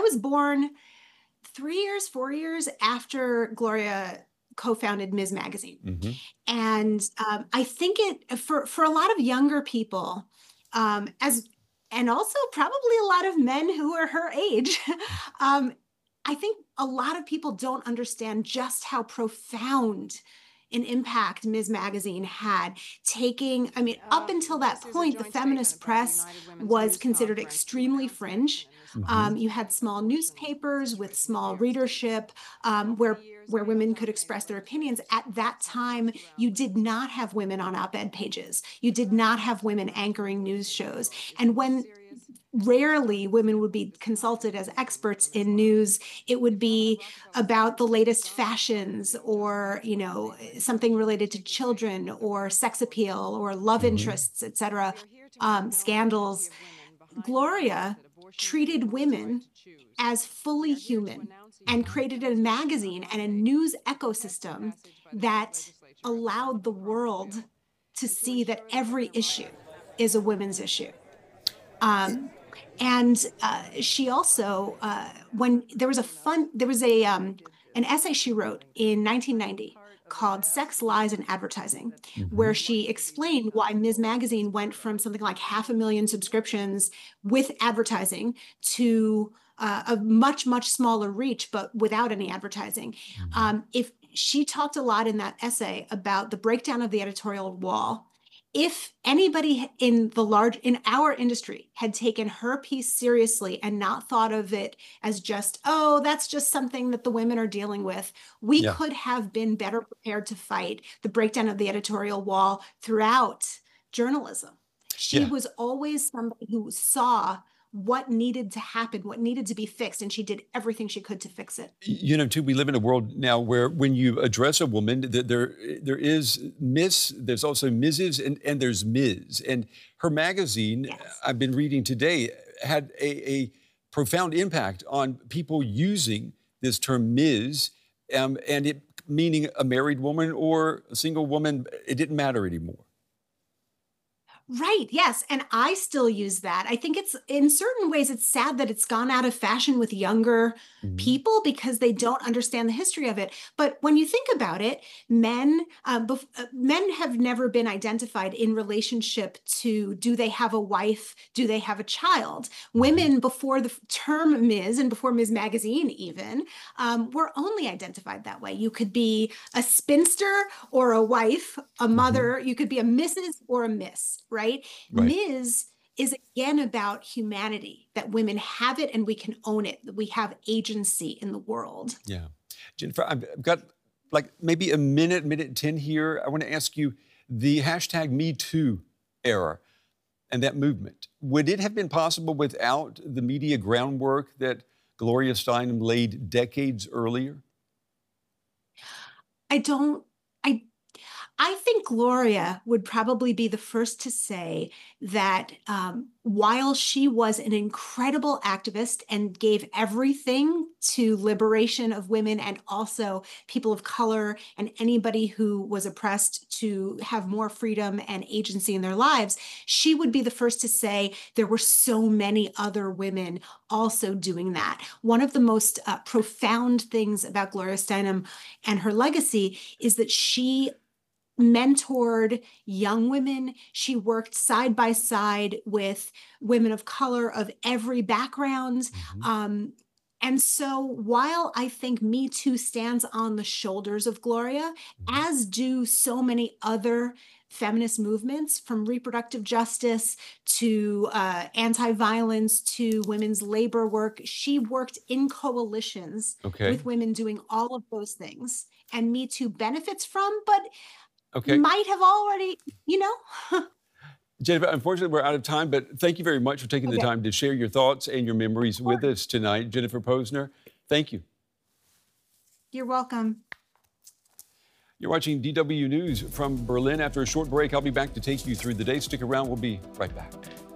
was born 3 years, 4 years after Gloria co-founded Ms. Magazine. Mm-hmm. And I think for a lot of younger people, and also probably a lot of men who are her age, I think a lot of people don't understand just how profound an impact Ms. Magazine had, up until that point, the feminist press was considered extremely fringe. Mm-hmm. You had small newspapers with small readership, where women could express their opinions. At that time, you did not have women on op-ed pages. You did not have women anchoring news shows. And when rarely women would be consulted as experts in news, it would be about the latest fashions, or something related to children or sex appeal or love interests, etc., scandals. Gloria treated women as fully human and created a magazine and a news ecosystem that allowed the world to see that every issue is a women's issue. And she also, when there was an essay she wrote in 1990 called Sex, Lies, and Advertising, where she explained why Ms. Magazine went from something like 500,000 subscriptions with advertising to a much, much smaller reach, but without any advertising. If she talked a lot in that essay about the breakdown of the editorial wall. If anybody in our industry had taken her piece seriously and not thought of it as just, oh, that's just something that the women are dealing with, we could have been better prepared to fight the breakdown of the editorial wall throughout journalism. She was always somebody who saw what needed to happen, what needed to be fixed, and she did everything she could to fix it. Too, we live in a world now where when you address a woman, there is Miss, there's also Mrs., and there's Ms. And her magazine, I've been reading today, had a profound impact on people using this term Ms., and it meaning a married woman or a single woman, it didn't matter anymore. Right. Yes. And I still use that. I think it's, in certain ways, it's sad that it's gone out of fashion with younger people because they don't understand the history of it. But when you think about it, men have never been identified in relationship to, do they have a wife? Do they have a child? Women, before the term Ms. and before Ms. Magazine even, were only identified that way. You could be a spinster or a wife, a mother. You could be a Mrs. or a Miss. Right? Ms. is again about humanity, that women have it and we can own it, that we have agency in the world. Yeah. Jennifer, I've got like maybe a minute 10 here. I want to ask you, the hashtag #MeToo era and that movement, would it have been possible without the media groundwork that Gloria Steinem laid decades earlier? I think Gloria would probably be the first to say that while she was an incredible activist and gave everything to liberation of women and also people of color and anybody who was oppressed to have more freedom and agency in their lives, she would be the first to say there were so many other women also doing that. One of the most profound things about Gloria Steinem and her legacy is that she mentored young women. She worked side by side with women of color of every background. And so while I think Me Too stands on the shoulders of Gloria, as do so many other feminist movements, from reproductive justice to anti-violence to women's labor work, she worked in coalitions with women doing all of those things. And Me Too benefits from, but might have already, Jennifer, unfortunately, we're out of time, but thank you very much for taking the time to share your thoughts and your memories with us tonight. Jennifer Posner, thank you. You're welcome. You're watching DW News from Berlin. After a short break, I'll be back to take you through the day. Stick around. We'll be right back.